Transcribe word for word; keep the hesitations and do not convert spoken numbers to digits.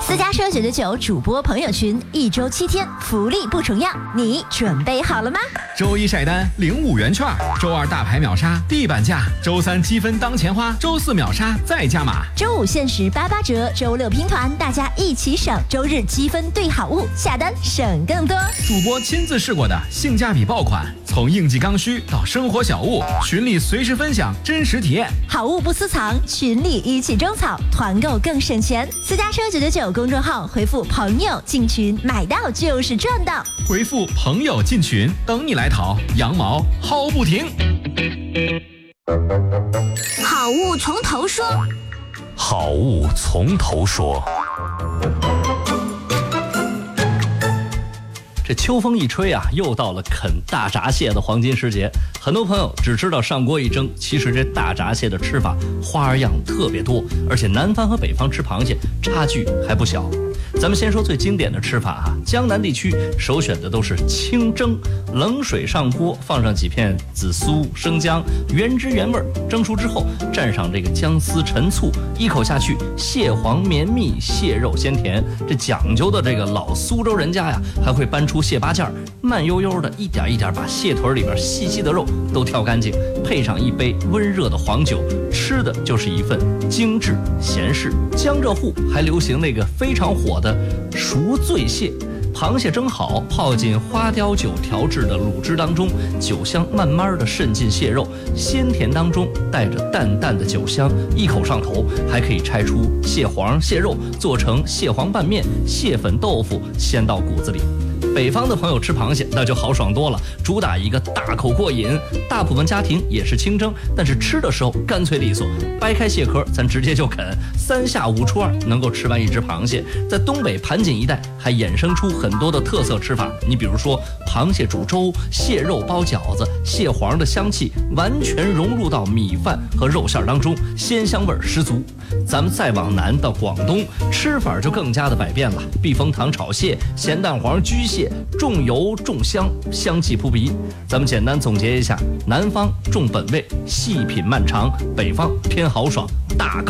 私家车九九九主播朋友群，一周七天，福利不重样，你准备好了吗？ 周一晒单领五元券，周二大牌秒杀地板价，周三积分当钱花，周四秒杀再加码， 周五限时八八折，周六拼团，大家一起省，周日积分兑好物，下单省更多。 主播亲自试过的性价比爆款，从应季刚需到生活小物，群里随时分享真实体验， 好物不私藏，群里一起种草，团购更省钱。私家车九九九公众号回复朋友进群，买到就是赚到。 回复朋友进群，等你来淘，羊毛薅不停。 好物从头说， 好物从头说。这秋风一吹啊，又到了啃大闸蟹的黄金时节。很多朋友只知道上锅一蒸，其实这大闸蟹的吃法花样特别多，而且南方和北方吃螃蟹差距还不小。咱们先说最经典的吃法哈，江南地区首选的都是清蒸，冷水上锅，放上几片紫苏、生姜，原汁原味，蒸熟之后蘸上这个姜丝、陈醋，一口下去，蟹黄绵密，蟹肉鲜甜。这讲究的这个老苏州人家呀，还会搬出蟹八件，慢悠悠的一点一点把蟹腿里边细细的肉都挑干净，配上一杯温热的黄酒，吃的就是一份精致闲适。江浙沪还流行那个非常火的熟醉蟹，螃蟹蒸好，泡进花雕酒调制的卤汁当中，酒香慢慢的渗进蟹肉，鲜甜当中带着淡淡的酒香，一口上头，还可以拆出蟹黄、蟹肉，做成蟹黄拌面、蟹粉豆腐，鲜到骨子里。北方的朋友吃螃蟹那就豪爽多了，主打一个大口过瘾，大部分家庭也是清蒸，但是吃的时候干脆利索，掰开蟹壳咱直接就啃，三下五除二能够吃完一只螃蟹。在东北盘锦一带还衍生出很多的特色吃法，你比如说螃蟹煮粥、蟹肉包饺子，蟹黄的香气完全融入到米饭和肉馅当中，鲜香味十足。咱们再往南到广东，吃法就更加的百变了，避风塘炒蟹、咸蛋黄焗蟹，重油重香，香气扑鼻。咱们简单总结一下，南方重本味，细品漫长，北方偏豪爽，大